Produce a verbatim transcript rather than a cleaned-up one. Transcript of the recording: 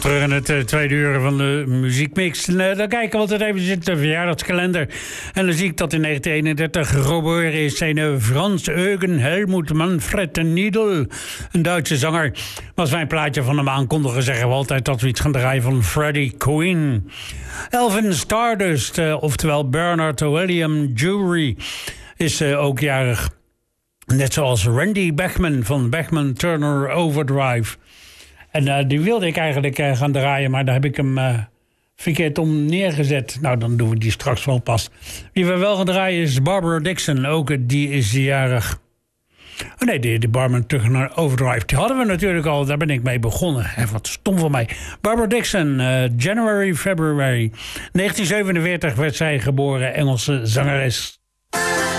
Terug in het uh, tweede uur van de muziekmix. En, uh, dan kijken we altijd even in de verjaardagskalender. En dan zie ik dat in negentien eenendertig geboren is zijn uh, Frans Eugen Helmut Manfred Niedel, een Duitse zanger. Als wij een plaatje van hem aankondigen, zeggen we altijd dat we iets gaan draaien van Freddie Quinn. Elvin Stardust, uh, oftewel Bernard William Jewry, is uh, ook jarig. Net zoals Randy Bachman van Bachman Turner Overdrive. En uh, die wilde ik eigenlijk uh, gaan draaien, maar daar heb ik hem uh, verkeerd om neergezet. Nou, dan doen we die straks wel pas. Wie we wel gaan draaien is Barbara Dixon. Ook uh, die is jarig. Oh nee, de, de Bachman Turner Overdrive. Die hadden we natuurlijk al, daar ben ik mee begonnen. Hè, wat stom van mij. Barbara Dixon, uh, January, February. negentien zevenenveertig werd zij geboren, Engelse zangeres.